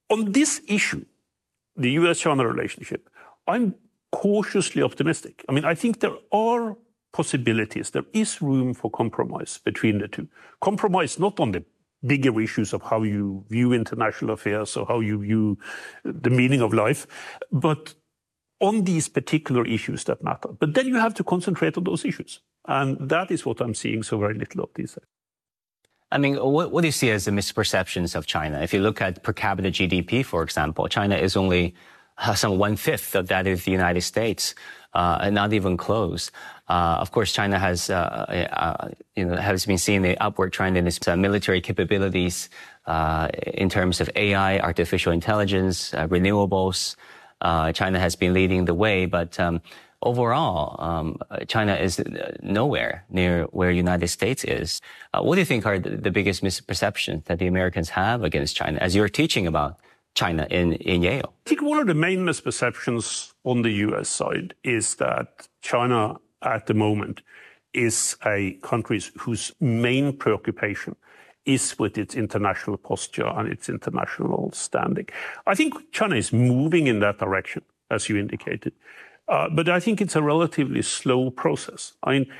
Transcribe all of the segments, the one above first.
On this issue, the US-China relationship, I'm cautiously optimistic. I mean, I think there are possibilities. There is room for compromise between the two. Compromise not on the bigger issues of how you view international affairs or how you view the meaning of life, but on these particular issues that matter. But then you have to concentrate on those issues. And that is what I'm seeing so very little of these days. I mean, what do you see as the misperceptions of China? If you look at per capita GDP, for example, China is only some 1/5 of that of the United States, and not even close. Of course, China has, has been seeing the upward trend in its military capabilities in terms of AI, artificial intelligence, renewables. China has been leading the way, but overall, China is nowhere near where United States is. What do you think are the biggest misperceptions that the Americans have against China as you're teaching about China in Yale? I think one of the main misperceptions on the US side is that China at the moment is a country whose main preoccupation is with its international posture and its international standing. I think China is moving in that direction, as you indicated. But I think it's a relatively slow process. I mean,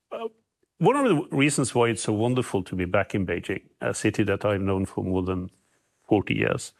one of the reasons why it's so wonderful to be back in Beijing, a city that I've known for more than 40 years,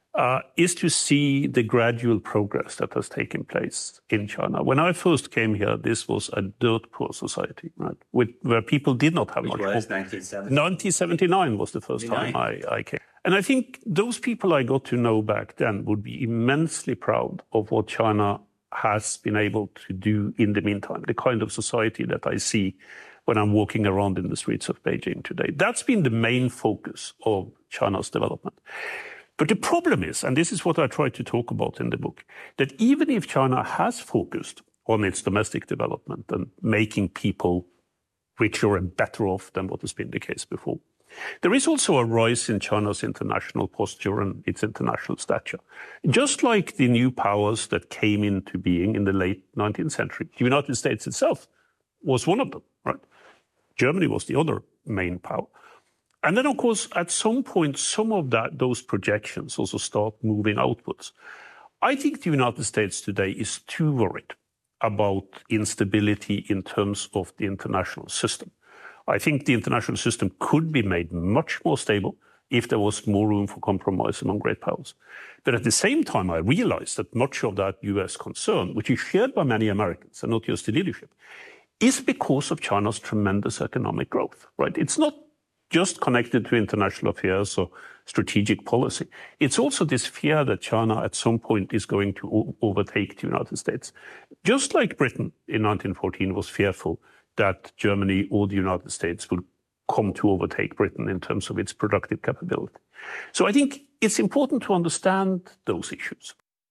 is to see the gradual progress that has taken place in China. When I first came here, this was a dirt-poor society, right? Where people did not have much. Which was 1970? 1979 was the first time I came. And I think those people I got to know back then would be immensely proud of what China has been able to do in the meantime, the kind of society that I see when I'm walking around in the streets of Beijing today. That's been the main focus of China's development. But the problem is, and this is what I try to talk about in the book, that even if China has focused on its domestic development and making people richer and better off than what has been the case before, there is also a rise in China's international posture and its international stature. Just like the new powers that came into being in the late 19th century, the United States itself was one of them, right? Germany was the other main power. And then, of course, at some point, some of those projections also start moving outwards. I think the United States today is too worried about instability in terms of the international system. I think the international system could be made much more stable if there was more room for compromise among great powers. But at the same time, I realize that much of that US concern, which is shared by many Americans and not just the leadership, is because of China's tremendous economic growth, right? It's not just connected to international affairs or strategic policy. It's also this fear that China at some point is going to overtake the United States. Just like Britain in 1914 was fearful that Germany or the United States would come to overtake Britain in terms of its productive capability. So I think it's important to understand those issues.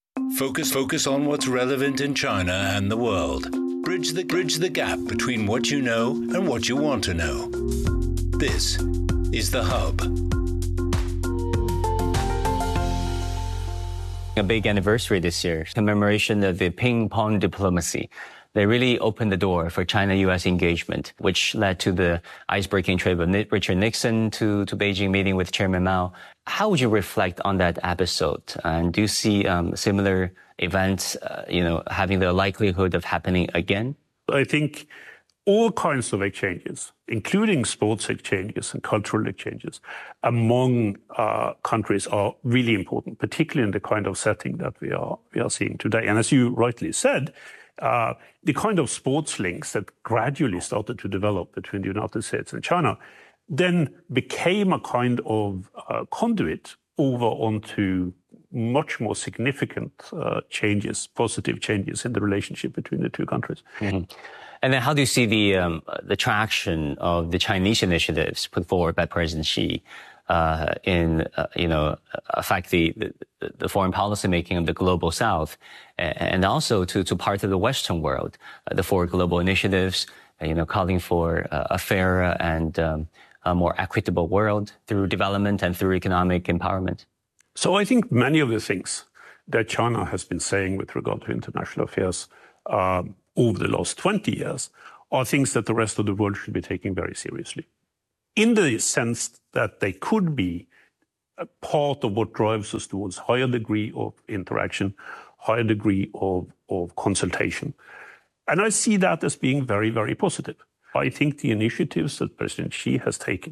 Focus on what's relevant in China and the world. Bridge the gap between what you know and what you want to know. This is The Hub. A big anniversary this year, commemoration of the ping pong diplomacy. They really opened the door for China-U.S. engagement, which led to the icebreaking trip of Richard Nixon to Beijing meeting with Chairman Mao. How would you reflect on that episode? And do you see similar events, having the likelihood of happening again? I think all kinds of exchanges, including sports exchanges and cultural exchanges among countries are really important, particularly in the kind of setting that we are seeing today. And as you rightly said, the kind of sports links that gradually started to develop between the United States and China then became a kind of conduit over onto much more significant changes, positive changes in the relationship between the two countries. Mm-hmm. And then how do you see the traction of the Chinese initiatives put forward by President Xi affect the foreign policy making of the global South, and also to parts of the Western world, the four global initiatives, calling for a fairer and a more equitable world through development and through economic empowerment? So I think many of the things that China has been saying with regard to international affairs over the last 20 years are things that the rest of the world should be taking very seriously, in the sense that they could be a part of what drives us towards higher degree of interaction, higher degree of consultation. And I see that as being very, very positive. I think the initiatives that President Xi has taken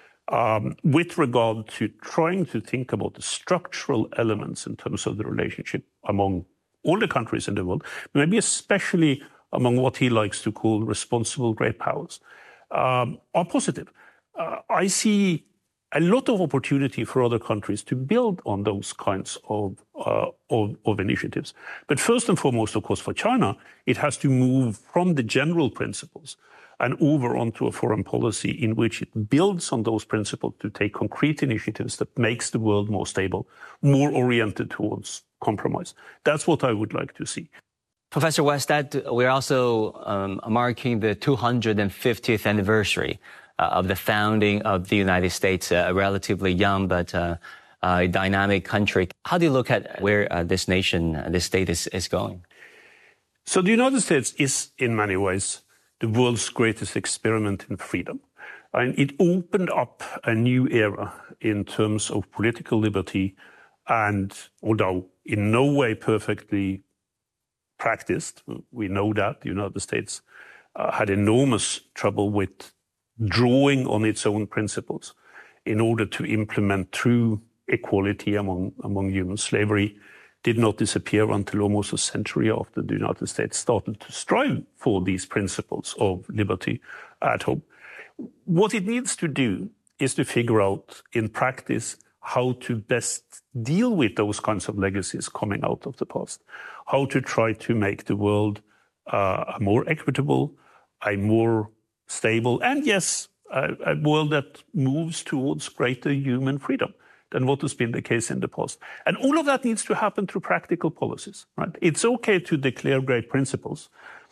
with regard to trying to think about the structural elements in terms of the relationship among all the countries in the world, maybe especially among what he likes to call responsible great powers, are positive. I see a lot of opportunity for other countries to build on those kinds of initiatives. But first and foremost, of course, for China, it has to move from the general principles and over onto a foreign policy in which it builds on those principles to take concrete initiatives that makes the world more stable, more oriented towards compromise. That's what I would like to see. Professor West, we're also marking the 250th anniversary of the founding of the United States, a relatively young but a dynamic country. How do you look at where this nation, this state is going? So the United States is, in many ways, the world's greatest experiment in freedom. And it opened up a new era in terms of political liberty, and although in no way perfectly practiced, we know that the United States had enormous trouble with drawing on its own principles in order to implement true equality among humans. Slavery did not disappear until almost a century after the United States started to strive for these principles of liberty at home. What it needs to do is to figure out in practice how to best deal with those kinds of legacies coming out of the past, how to try to make the world a more equitable, a more stable, and yes, a world that moves towards greater human freedom than what has been the case in the past. And all of that needs to happen through practical policies, right? It's okay to declare great principles,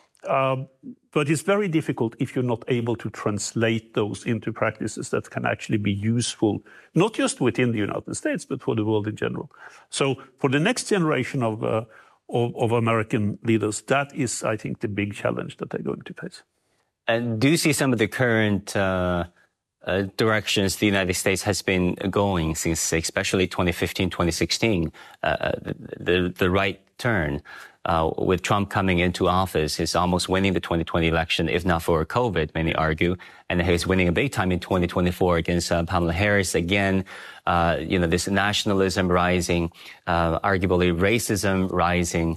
but it's very difficult if you're not able to translate those into practices that can actually be useful, not just within the United States, but for the world in general. So for the next generation of American leaders, that is, I think, the big challenge that they're going to face. And do you see some of the current directions the United States has been going since, especially 2015, 2016, the right turn with Trump coming into office? He's almost winning the 2020 election, if not for COVID, many argue. And he's winning a big time in 2024 against Kamala Harris. Again, this nationalism rising, arguably racism rising.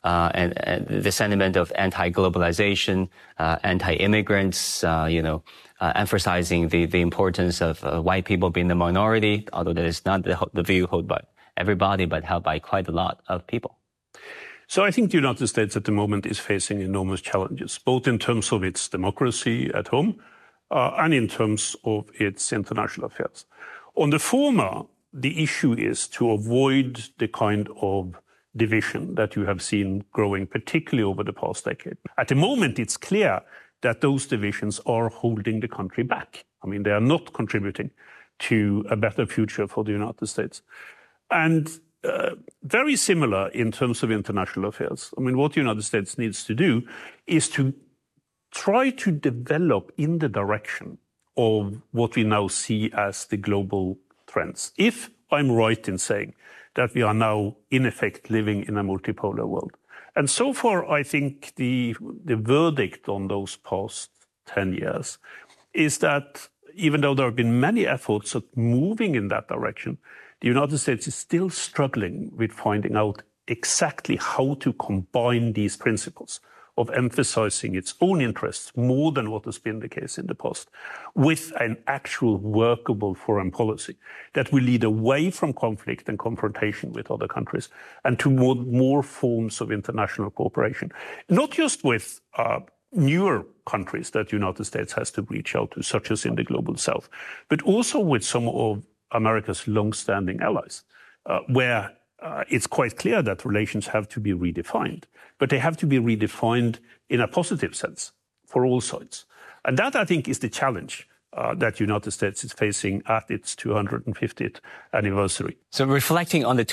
And the sentiment of anti-globalization, anti-immigrants, emphasizing the importance of white people being the minority, although that is not the view held by everybody, but held by quite a lot of people. So I think the United States at the moment is facing enormous challenges, both in terms of its democracy at home and in terms of its international affairs. On the former, the issue is to avoid the kind of division that you have seen growing, particularly over the past decade. At the moment, it's clear that those divisions are holding the country back. I mean, they are not contributing to a better future for the United States. And very similar in terms of international affairs. I mean, what the United States needs to do is to try to develop in the direction of what we now see as the global trends. If I'm right in saying that we are now, in effect, living in a multipolar world. And so far, I think the verdict on those past 10 years is that even though there have been many efforts at moving in that direction, the United States is still struggling with finding out exactly how to combine these principles of emphasizing its own interests more than what has been the case in the past, with an actual workable foreign policy that will lead away from conflict and confrontation with other countries and to more forms of international cooperation, not just with newer countries that the United States has to reach out to, such as in the global south, but also with some of America's long-standing allies, where it's quite clear that relations have to be redefined, but they have to be redefined in a positive sense for all sides. And that, I think, is the challenge that the United States is facing at its 250th anniversary. So reflecting on the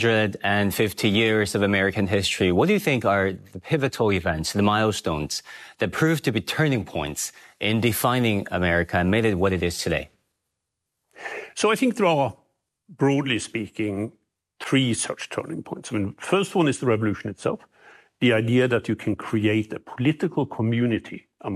250 years of American history, what do you think are the pivotal events, the milestones that proved to be turning points in defining America and made it what it is today? So I think there are broadly speaking, three such turning points. I mean, first one is the revolution itself, the idea that you can create a political community